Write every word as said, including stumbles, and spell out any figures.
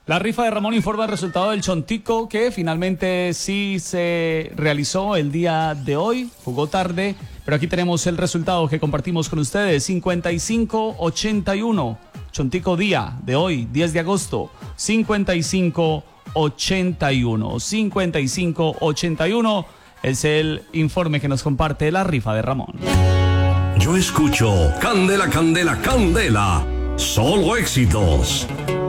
La rifa de Ramón informa el resultado del Chontico, que finalmente sí se realizó el día de hoy. Jugó tarde, pero aquí tenemos el resultado que compartimos con ustedes. cincuenta y cinco ochenta y uno. Chontico día de hoy, diez de agosto. cincuenta y cinco ochenta y uno. cincuenta y cinco ochenta y uno es el informe que nos comparte la rifa de Ramón. Yo escucho Candela, Candela, Candela. Solo éxitos.